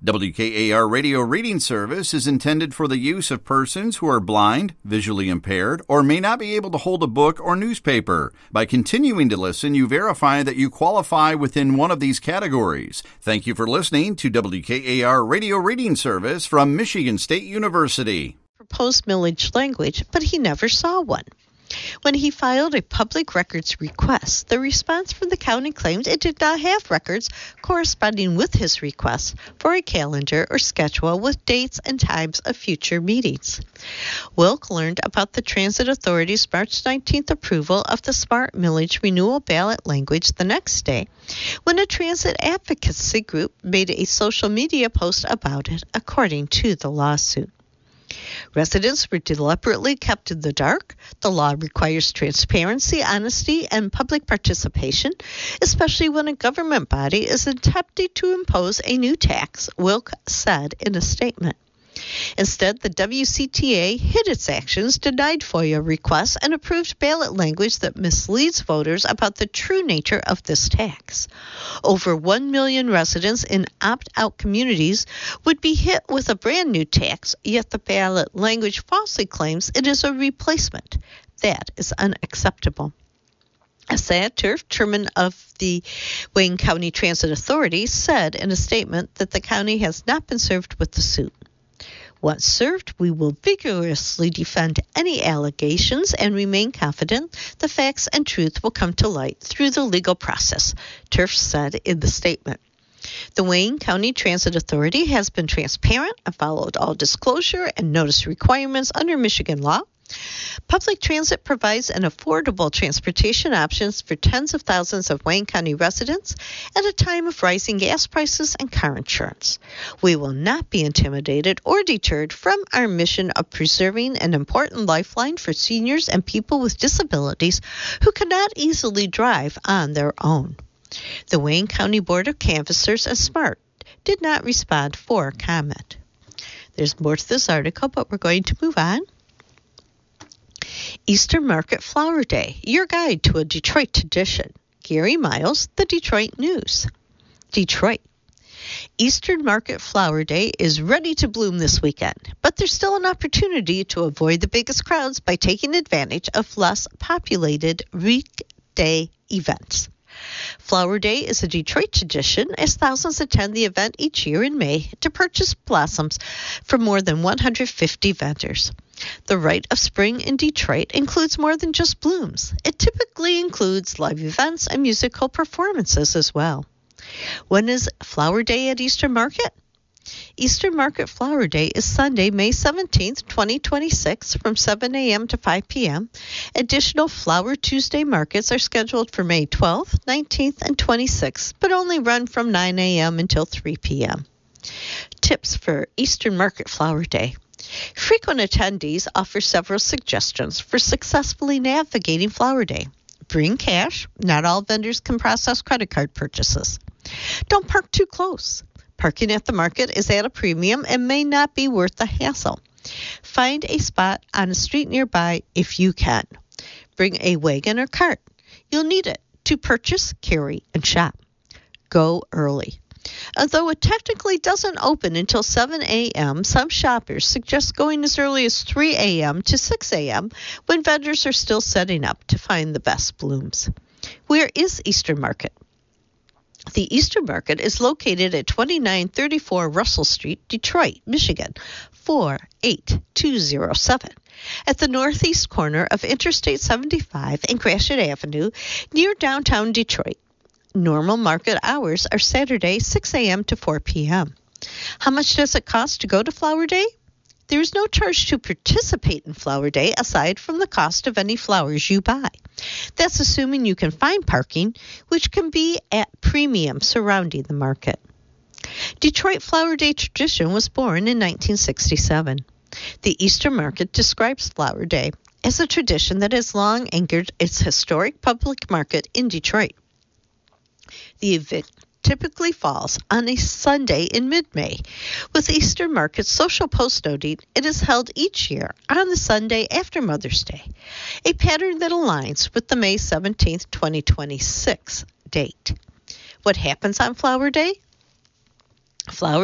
WKAR Radio Reading Service is intended for the use of persons who are blind, visually impaired, or may not be able to hold a book or newspaper. By continuing to listen, you verify that you qualify within one of these categories. Thank you for listening to WKAR Radio Reading Service from Michigan State University. Proposed millage language, but he never saw one. When he filed a public records request, the response from the county claimed it did not have records corresponding with his request for a calendar or schedule with dates and times of future meetings. Wilk learned about the Transit Authority's March 19th approval of the Smart Millage renewal ballot language the next day, when a transit advocacy group made a social media post about it, according to the lawsuit. Residents were deliberately kept in the dark. The law requires transparency, honesty, and public participation, especially when a government body is attempting to impose a new tax, Wilk said in a statement. Instead, the WCTA hid its actions, denied FOIA requests, and approved ballot language that misleads voters about the true nature of this tax. Over 1 million residents in opt-out communities would be hit with a brand new tax, yet the ballot language falsely claims it is a replacement. That is unacceptable. Asad Turf, chairman of the Wayne County Transit Authority, said in a statement that the county has not been served with the suit. Once served, we will vigorously defend any allegations and remain confident the facts and truth will come to light through the legal process, Turf said in the statement. The Wayne County Transit Authority has been transparent and followed all disclosure and notice requirements under Michigan law. Public transit provides an affordable transportation options for tens of thousands of Wayne County residents at a time of rising gas prices and car insurance. We will not be intimidated or deterred from our mission of preserving an important lifeline for seniors and people with disabilities who cannot easily drive on their own. The Wayne County Board of Canvassers and SMART did not respond for comment. There's more to this article, but we're going to move on. Easter Market Flower Day, your guide to a Detroit tradition. Gary Miles, the Detroit News. Detroit. Eastern Market Flower Day is ready to bloom this weekend, but there's still an opportunity to avoid the biggest crowds by taking advantage of less populated weekday events. Flower Day is a Detroit tradition as thousands attend the event each year in May to purchase blossoms from more than 150 vendors. The Rite of Spring in Detroit includes more than just blooms. It typically includes live events and musical performances as well. When is Flower Day at Eastern Market? Eastern Market Flower Day is Sunday, May 17th, 2026, from 7 a.m. to 5 p.m. Additional Flower Tuesday markets are scheduled for May 12th, 19th, and 26th, but only run from 9 a.m. until 3 p.m. Tips for Eastern Market Flower Day. Frequent attendees offer several suggestions for successfully navigating Flower Day. Bring cash. Not all vendors can process credit card purchases. Don't park too close. Parking at the market is at a premium and may not be worth the hassle. Find a spot on a street nearby if you can. Bring a wagon or cart. You'll need it to purchase, carry, and shop. Go early. Although it technically doesn't open until 7 a.m., some shoppers suggest going as early as 3 a.m. to 6 a.m. when vendors are still setting up to find the best blooms. Where is Eastern Market? The Eastern Market is located at 2934 Russell Street, Detroit, Michigan, 48207, at the northeast corner of Interstate 75 and Gratiot Avenue, near downtown Detroit. Normal market hours are Saturday, 6 a.m. to 4 p.m. How much does it cost to go to Flower Day? There is no charge to participate in Flower Day aside from the cost of any flowers you buy. That's assuming you can find parking, which can be at premium surrounding the market. Detroit Flower Day tradition was born in 1967. The Eastern Market describes Flower Day as a tradition that has long anchored its historic public market in Detroit. The event typically falls on a Sunday in mid-May, with Eastern Market's social post noting it is held each year on the Sunday after Mother's Day, a pattern that aligns with the May 17, 2026 date. What happens on Flower Day? Flower